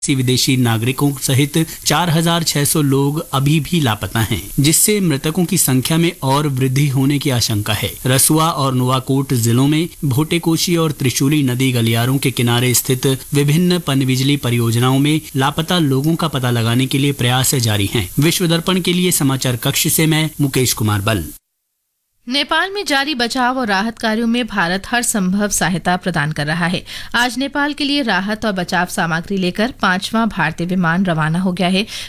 विदेशी नागरिकों सहित 4,600 लोग अभी भी लापता हैं, जिससे मृतकों की संख्या में और वृद्धि होने की आशंका है। रसुआ और नुवाकोट जिलों में भोटेकोशी और त्रिशूली नदी गलियारों के किनारे स्थित विभिन्न पनबिजली परियोजनाओं में लापता लोगों का पता लगाने के लिए प्रयास जारी हैं। विश्व दर्पण के लिए समाचार कक्ष से मैं मुकेश कुमार बल। नेपाल में जारी बचाव और राहत कार्यों में भारत हर संभव सहायता प्रदान कर रहा है। आज नेपाल के लिए राहत और बचाव सामग्री लेकर 5वां भारतीय विमान रवाना हो गया है।